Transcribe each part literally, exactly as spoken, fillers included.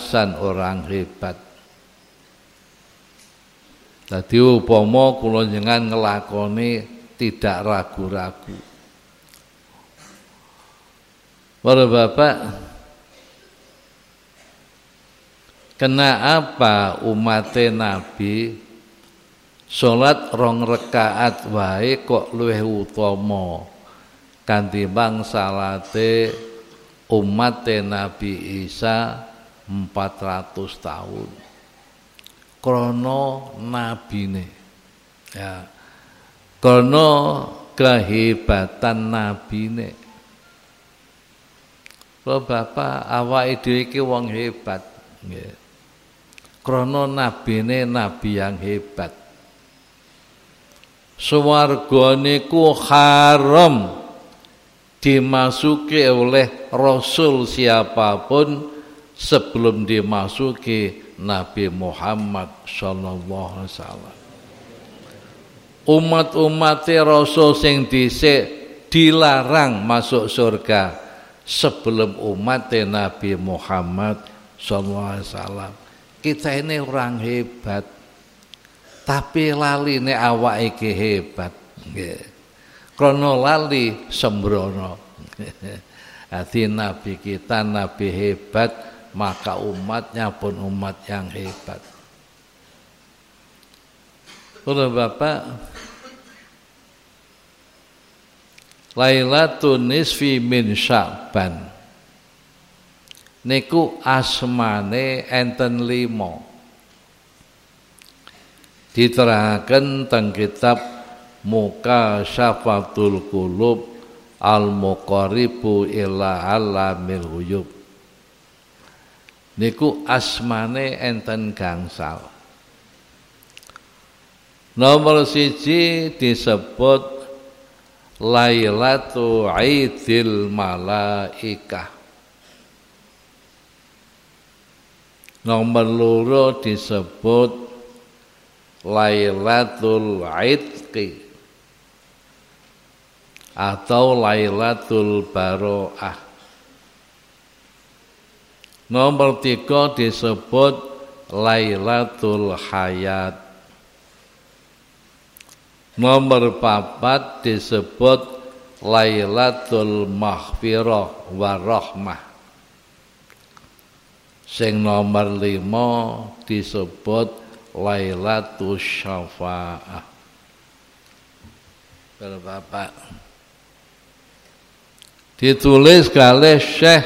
alasan orang hebat. Dadi upama kula jenengan ngelakoni tidak ragu-ragu. Para bapak, kenapa umat Nabi salat rong rakaat wae kok luwih utama katimbang salate umat Nabi Isa empat ratus tahun? Krana nabine, ya, krana kehebatan nabine. Lho bapak, awake dhewe iki wong hebat, nggih. Krana nabine nabi yang hebat. Swarga niku haram dimasuki oleh rasul siapapun sebelum dimasuki Nabi Muhammad sallallahu alaihi wasallam. Umat-umat rasul sing dhisik dilarang masuk surga sebelum umat Nabi Muhammad sallallahu alaihi wasallam. Kita ini orang hebat, tapi lali ne awak iki hebat, nggih. Krana lali sembrono. Hati Nabi kita Nabi hebat, maka umatnya pun umat yang hebat. Udah bapak, Lailatul Nisfi min Sya'ban niku asmane enten limo. Diterangkan teng kitab Mukasyafatul Qulub Al-Muqaribu ila Alamil Ghuyub. Niku asmane enten gangsal. Nomor siji disebut Lailatul Aidil Malaikah. Nomor loro disebut Lailatul Aidqi atau Lailatul Baro'ah. Nomor tiga disebut Lailatul Hayat. Nomor papat disebut Lailatul Maghfirah Warahmah. Sing nomor lima disebut Lailatul Syafa'ah. Bapak, ditulis oleh Syekh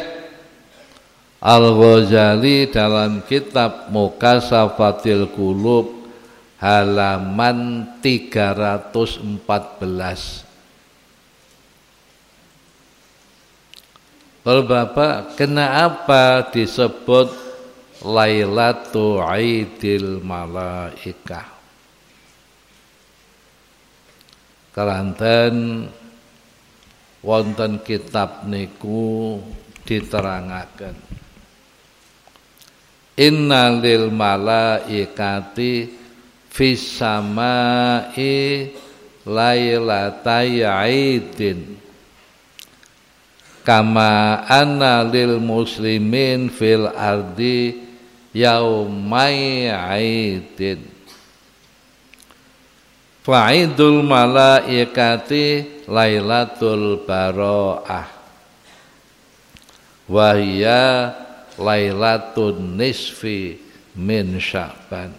Al-Ghazali dalam kitab Mukasyafatil Qulub halaman tiga ratus empat belas. Bapak, kenapa disebut Lailatul Aidil Malaikah? Keranten wonten kitab niku diterangaken. Innalil malaikati fis samai lailatai aidin kama anna lil muslimin fil ardi yaumai aidin. Fa'idul malaikati Lailatul Baro'ah wa hiya Lailatul Nisfi min Sya'ban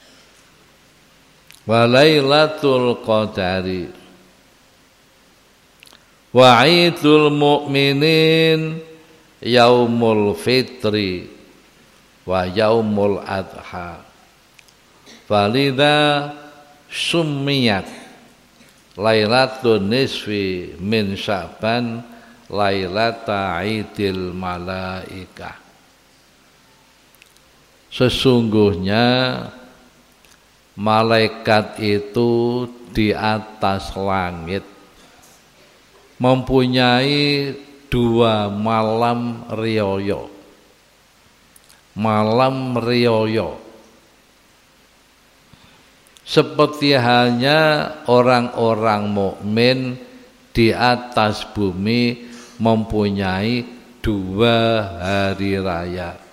wa Lailatul Qadari wa Idul Mu'minin Yaumul Fitri wa Yaumul Adha. Falidha summiyat Lailatul Nisfi min Sya'ban Lailata Aidil Malaikah. Sesungguhnya malaikat itu di atas langit mempunyai dua malam riyoyo. Malam riyoyo seperti halnya orang-orang mukmin di atas bumi mempunyai dua hari raya.